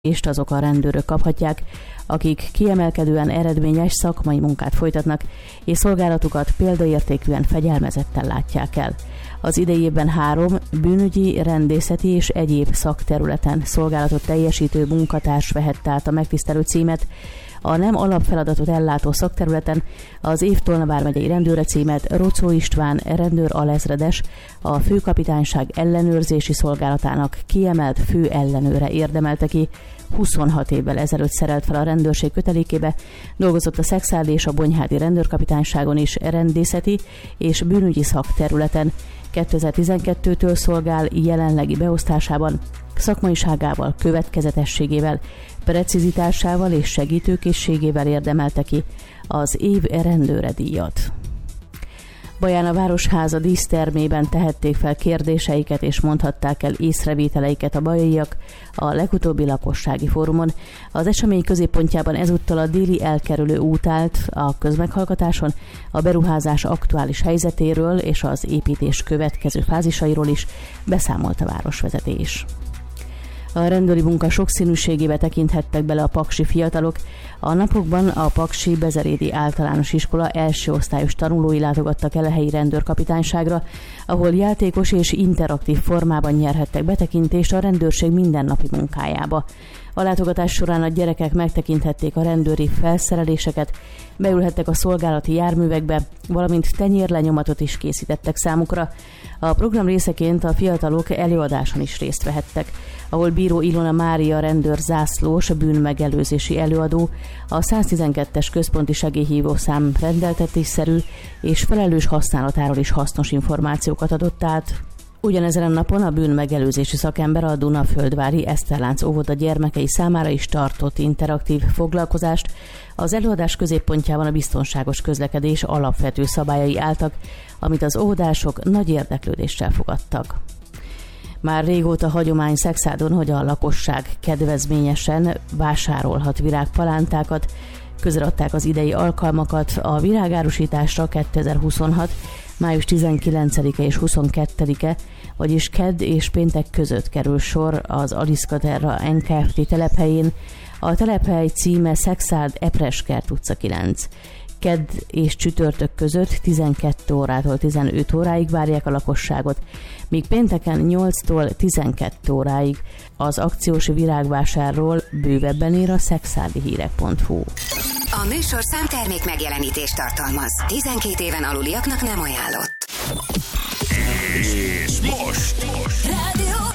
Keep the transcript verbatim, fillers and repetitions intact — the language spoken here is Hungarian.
és azok a rendőrök kaphatják, akik kiemelkedően eredményes szakmai munkát folytatnak, és szolgálatukat példaértékűen fegyelmezetten látják el. Az idei évben három bűnügyi, rendészeti és egyéb szakterületen szolgálatot teljesítő munkatárs vehette át a megtisztelő címet. A nem alapfeladatot ellátó szakterületen az év Tolna vármegyei rendőre címet Rocó István rendőr alezredes, a főkapitányság ellenőrzési szolgálatának kiemelt fő ellenőre érdemelte ki. huszonhat évvel ezelőtt szerelt fel a rendőrség kötelékébe, dolgozott a Szekszárdi és a Bonyhádi rendőrkapitányságon is rendészeti és bűnügyi szakterületen. kétezer-tizenkettőtől szolgál jelenlegi beosztásában, szakmaiságával, következetességével, precizitásával és segítőkészségével érdemelte ki az év rendőre díjat. Baján a Városháza dísztermében tehették fel kérdéseiket és mondhatták el észrevételeiket a bajaiak a legutóbbi lakossági fórumon. Az esemény középpontjában ezúttal a déli elkerülő út állt. A közmeghallgatáson a beruházás aktuális helyzetéről és az építés következő fázisairól is beszámolt a városvezetés. A rendőri munka sokszínűségébe tekinthettek bele a paksi fiatalok. A napokban a paksi Bezerédi Általános Iskola első osztályos tanulói látogattak el a helyi rendőrkapitányságra, ahol játékos és interaktív formában nyerhettek betekintést a rendőrség mindennapi munkájába. A látogatás során a gyerekek megtekinthették a rendőri felszereléseket, beülhettek a szolgálati járművekbe, valamint tenyérlenyomatot is készítettek számukra. A program részeként a fiatalok előadáson is részt vehettek, ahol bíró Ilona Mária rendőr zászlós bűnmegelőzési előadó a száztizenkettes központi segélyhívó szám rendeltetésszerű és felelős használatáról is hasznos információkat adott át. Ugyanezen a napon a bűnmegelőzési szakember a Dunaföldvári Eszterlánc óvoda gyermekei számára is tartott interaktív foglalkozást. Az előadás középpontjában a biztonságos közlekedés alapvető szabályai álltak, amit az óvodások nagy érdeklődéssel fogadtak. Már régóta hagyomány Szekszádon, hogy a lakosság kedvezményesen vásárolhat virágpalántákat. Közreadták az idei alkalmakat a virágárusításra kétezer-huszonhat. május tizenkilencedike és huszonkettedike, vagyis kedd és péntek között kerül sor az Aliszka Terra en ká ef té telephelyén. A telephely címe Szekszárd Epreskert utca kilenc. Kedd és csütörtök között tizenkét órától tizenöt óráig várják a lakosságot, míg pénteken nyolctól tizenkét óráig. Az akciós virágvásárról bővebben ír a szekszárdi hírek pont hu. A műsorszám termék megjelenítést tartalmaz. tizenkét éven aluliaknak nem ajánlott. És most, most. Rádió